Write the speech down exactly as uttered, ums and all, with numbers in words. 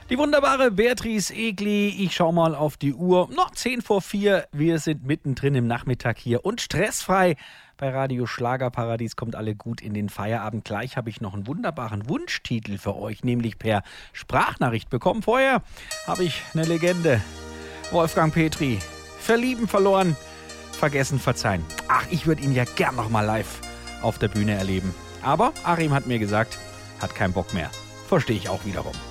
Die wunderbare Beatrice Egli, ich schau mal auf die Uhr, noch zehn vor vier, wir sind mittendrin im Nachmittag hier und stressfrei. Bei Radio Schlagerparadies kommt alle gut in den Feierabend. Gleich habe ich noch einen wunderbaren Wunschtitel für euch, nämlich per Sprachnachricht bekommen. Vorher habe ich eine Legende, Wolfgang Petri, verlieben, verloren, vergessen, verzeihen. Ach, ich würde ihn ja gern noch mal live auf der Bühne erleben. Aber Achim hat mir gesagt, hat keinen Bock mehr. Verstehe ich auch wiederum.